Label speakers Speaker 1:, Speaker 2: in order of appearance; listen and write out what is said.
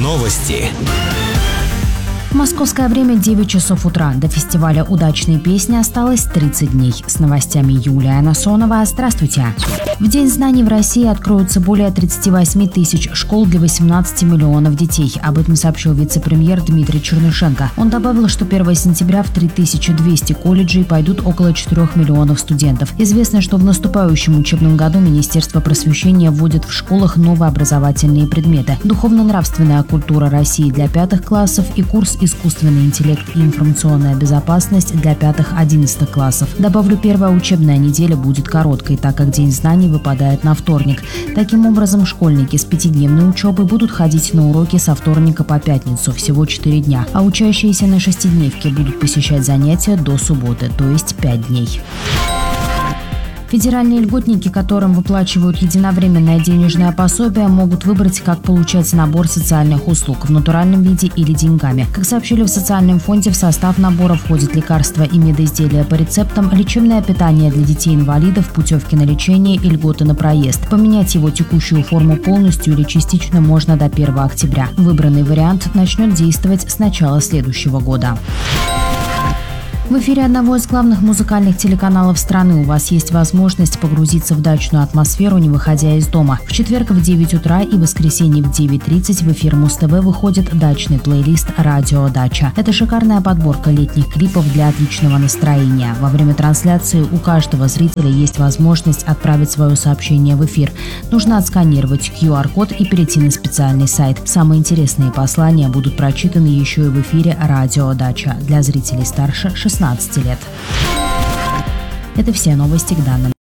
Speaker 1: Новости.
Speaker 2: Московское время 9 часов утра. До фестиваля «Удачные песни» осталось 30 дней. С новостями Юлия Насонова. Здравствуйте. В День знаний в России откроются более 38 тысяч школ для 18 миллионов детей. Об этом сообщил вице-премьер Дмитрий Чернышенко. Он добавил, что 1 сентября в 3200 колледжей пойдут около 4 миллионов студентов. Известно, что в наступающем учебном году Министерство просвещения вводит в школах новые образовательные предметы. Духовно-нравственная культура России для 5 классов и курс «Искусственный интеллект и информационная безопасность» для 5-11 классов. Добавлю, первая учебная неделя будет короткой, так как День знаний выпадает на вторник. Таким образом, школьники с 5-дневной учебой будут ходить на уроки со вторника по пятницу, всего 4 дня, а учащиеся на 6-дневке будут посещать занятия до субботы, то есть 5 дней. Федеральные льготники, которым выплачивают единовременное денежное пособие, могут выбрать, как получать набор социальных услуг в натуральном виде или деньгами. Как сообщили в социальном фонде, в состав набора входят лекарства и медоизделия по рецептам, лечебное питание для детей-инвалидов, путевки на лечение и льготы на проезд. Поменять его текущую форму полностью или частично можно до 1 октября. Выбранный вариант начнет действовать с начала следующего года. В эфире одного из главных музыкальных телеканалов страны у вас есть возможность погрузиться в дачную атмосферу, не выходя из дома. В четверг в 9 утра и в воскресенье в 9:30 в эфир Муз-ТВ выходит дачный плейлист «Радио Дача». Это шикарная подборка летних клипов для отличного настроения. Во время трансляции у каждого зрителя есть возможность отправить свое сообщение в эфир. Нужно отсканировать QR-код и перейти на специальный сайт. Самые интересные послания будут прочитаны еще и в эфире «Радио Дача» для зрителей старше 16 лет. Это все новости к данным.